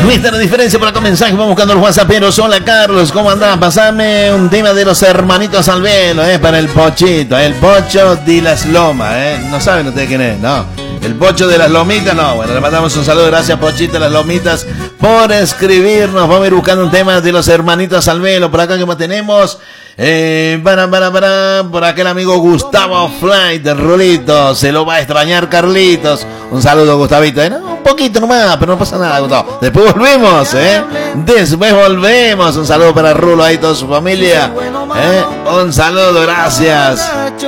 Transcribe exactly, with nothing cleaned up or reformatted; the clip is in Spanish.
Viste la diferencia por acá, mensaje, vamos buscando los whatsapperos. Hola Carlos, ¿cómo andás? Pasame un tema de los hermanitos Alvelo, eh, para el Pochito, el Pocho de las Lomas, eh. No saben ustedes quién es, ¿no? El Pocho de las Lomitas, no. Bueno, le mandamos un saludo, gracias Pochito de las Lomitas por escribirnos. Vamos a ir buscando un tema de los hermanitos Alvelo. Por acá que más tenemos, eh, para, para, para, por aquel amigo Gustavo Flight, de Rulito, se lo va a extrañar Carlitos. Un saludo, Gustavito, ¿eh? No, un poquito nomás, pero no pasa nada, Gustavo. Después volvemos, ¿eh? Después volvemos. Un saludo para Rulo ahí, toda su familia, ¿eh? Un saludo, gracias.